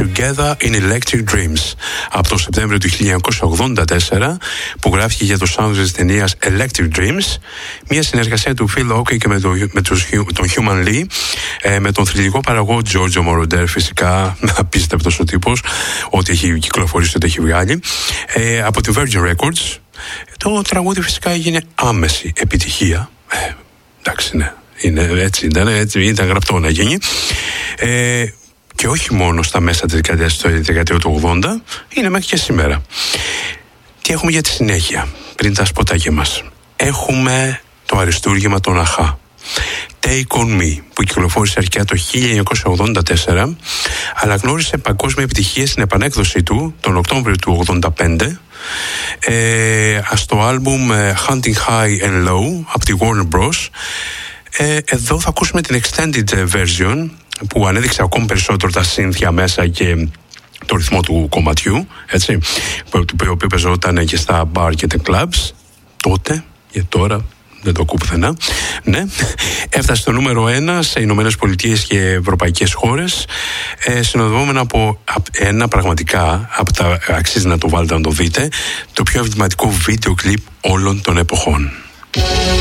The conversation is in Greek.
Together in Electric Dreams από το Σεπτέμβριο του 1984, που γράφηκε για το sound της ταινίας Electric Dreams, μια συνεργασία του Phil Oakey και με τον Human Lee, με τον θρυλικό παραγωγό Giorgio Moroder, φυσικά απίστευτος ο τύπος, ό,τι έχει κυκλοφορήσει, ό,τι έχει βγάλει, από τη Virgin Records. Το τραγούδι φυσικά έγινε άμεση επιτυχία. Εντάξει, ναι, έτσι ήταν γραπτό να γίνει. Και όχι μόνο στα μέσα της δεκαετία του 80, είναι μέχρι και σήμερα. Τι έχουμε για τη συνέχεια, πριν τα σποτάκια μας? Έχουμε το αριστούργημα των ΑΧΑ, Take On Me, που κυκλοφόρησε αρχικά το 1984, αλλά γνώρισε παγκόσμια επιτυχία στην επανέκδοση του τον Οκτώβριο του 1985, στο άλμπουμ Hunting High and Low από τη Warner Bros. Εδώ θα ακούσουμε την extended version, που ανέδειξε ακόμη περισσότερο τα σύνθια μέσα και το ρυθμό του κομματιού, έτσι, το οποίο παίζονταν και στα bar και τα clubs τότε, και τώρα δεν το ακούω πουθενά. Ναι, έφτασε στο νούμερο 1 σε Ηνωμένες Πολιτείες και ευρωπαϊκές χώρες, συνοδευόμενα από ένα πραγματικά, από τα αξίζει να το βάλετε να το δείτε, το πιο ευδηματικό βίντεο κλιπ όλων των εποχών.